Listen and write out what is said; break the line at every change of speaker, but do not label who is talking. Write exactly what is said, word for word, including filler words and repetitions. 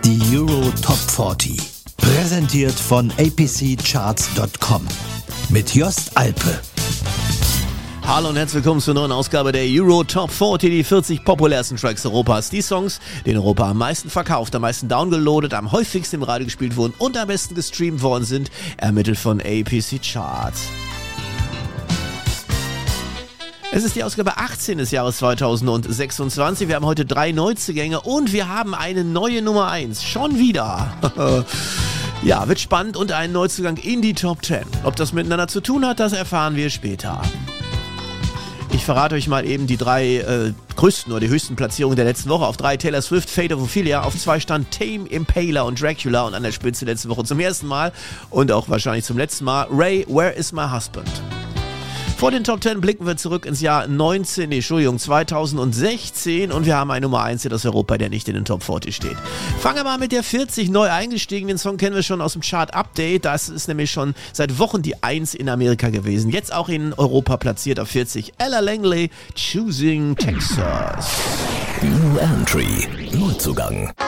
Die Euro Top vierzig. Präsentiert von a p c charts punkt com. Mit Jost Alpe.
Hallo und herzlich willkommen zur neuen Ausgabe der Euro Top vierzig, die vierzig populärsten Tracks Europas. Die Songs, die in Europa am meisten verkauft, am meisten downgeloadet, am häufigsten im Radio gespielt wurden und am besten gestreamt worden sind, ermittelt von A P C Charts. Es ist die Ausgabe achtzehn des Jahres zweitausendsechsundzwanzig. Wir haben heute drei Neuzugänge und wir haben eine neue Nummer eins. Schon wieder. Ja, wird spannend und ein Neuzugang in die Top zehn. Ob das miteinander zu tun hat, das erfahren wir später. Ich verrate euch mal eben die drei äh, größten oder die höchsten Platzierungen der letzten Woche. Auf drei Taylor Swift, Fate of Ophelia. Auf zwei stand Tame Impala und Dracula. Und an der Spitze letzte Woche zum ersten Mal und auch wahrscheinlich zum letzten Mal Ray, Where is my husband? Vor den Top zehn blicken wir zurück ins Jahr neunzehn, nee, Entschuldigung, zweitausendsechzehn und wir haben eine Nummer eins aus Europa, der nicht in den Top vierzig steht. Fangen wir mal mit der vierzig neu eingestiegen. Den Song kennen wir schon aus dem Chart-Update. Das ist nämlich schon seit Wochen die eins in Amerika gewesen. Jetzt auch in Europa platziert auf vierzig. Ella Langley, Choosing Texas.
New Entry. Neuzugang.